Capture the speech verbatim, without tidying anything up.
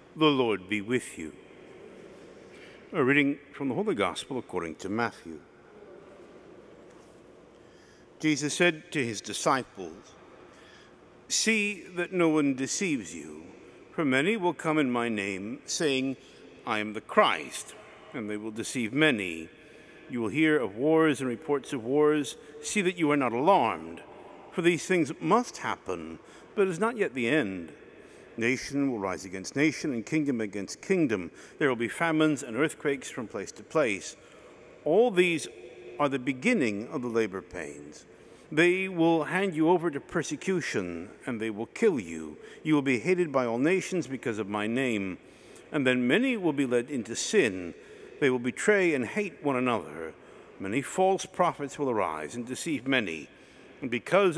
The Lord be with you. A reading from the Holy Gospel according to Matthew. Jesus said to his disciples, "See that no one deceives you, for many will come in my name, saying, 'I am the Christ,' and they will deceive many. You will hear of wars and reports of wars. See that you are not alarmed, for these things must happen, but it is not yet the end. Nation will rise against nation and kingdom against kingdom. There will be famines and earthquakes from place to place. All these are the beginning of the labor pains. They will hand you over to persecution, and they will kill you. You will be hated by all nations because of my name. And then many will be led into sin. They will betray and hate one another. Many false prophets will arise and deceive many. And because